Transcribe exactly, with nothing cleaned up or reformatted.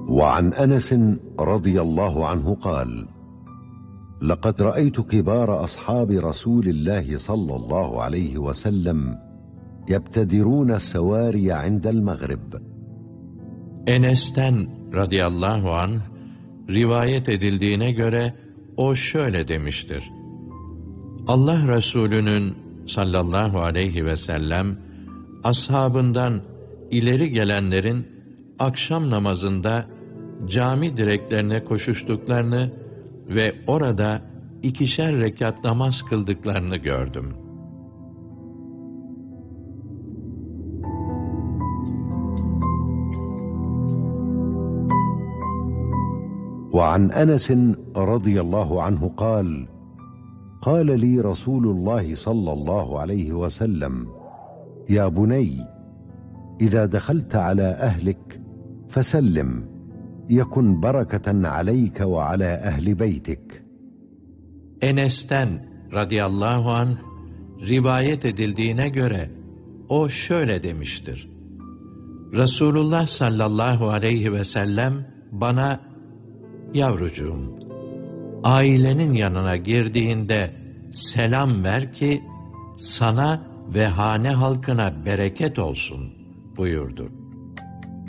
وعن أنس رضي الله عنه قال: لقد رأيت كبار أصحاب رسول الله صلى الله عليه وسلم يبتدرون السواري عند المغرب. Enes'ten radıyallahu anh rivayet edildiğine göre o şöyle demiştir: Allah Resulü'nün sallallahu aleyhi ve sellem ashabından ileri gelenlerin akşam namazında cami direklerine koşuştuklarını ve orada ikişer rekat namaz kıldıklarını gördüm. وعن أنس رضي الله عنه قال: قال لي رسول الله صلى الله عليه وسلم: يا بني، إذا دخلت على أهلك فسلم، يكن بركة عليك وعلى أهل بيتك. Enes'ten radıyallahu anh rivayet edildiğine göre o şöyle demiştir: Resulullah sallallahu aleyhi ve sellem bana, yavrucuğum, ailenin yanına girdiğinde selam ver ki sana ve hane halkına bereket olsun buyurdu.